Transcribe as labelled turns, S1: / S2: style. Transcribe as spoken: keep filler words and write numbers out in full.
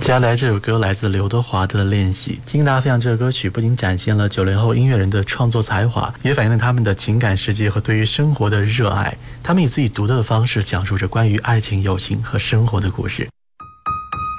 S1: 接下来这首歌来自刘德华的《练习》。今天大家分享这个歌曲，不仅展现了九零后音乐人的创作才华，也反映了他们的情感世界和对于生活的热爱。他们以自己独特的方式讲述着关于爱情、友情和生活的故事。